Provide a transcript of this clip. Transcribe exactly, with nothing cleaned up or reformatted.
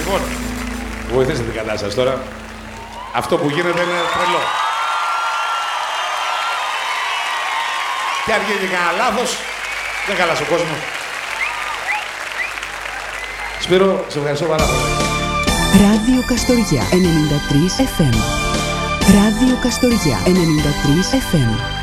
Λοιπόν, βοηθήστε την κατάσταση τώρα. Αυτό που γίνεται είναι τρελό. Και αν γίνει κανένα λάθος, δεν χαλάς ο κόσμος. Σπύρο, σε ευχαριστώ πάρα πολύ. Ράδιο Καστοριά ενενήντα τρία εφ εμ. Ράδιο Καστοριά ενενήντα τρία εφ εμ.